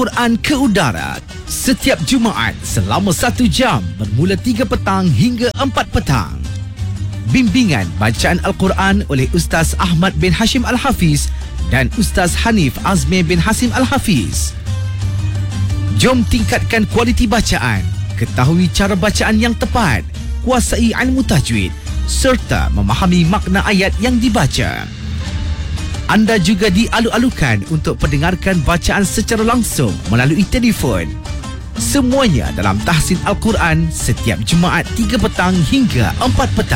Quran ke udara setiap Jumaat selama 1 jam bermula 3 petang hingga 4 petang. Bimbingan bacaan Al-Quran oleh Ustaz Ahmad bin Hashim Al-Hafiz dan Ustaz Hanif Azmi bin Hasim Al-Hafiz. Jom tingkatkan kualiti bacaan, ketahui cara bacaan yang tepat, kuasai ilmu tajwid serta memahami makna ayat yang dibaca. Anda juga dialu-alukan untuk mendengarkan bacaan secara langsung melalui telefon. Semuanya dalam tahsin Al-Quran setiap Jumaat 3 petang hingga 4 petang.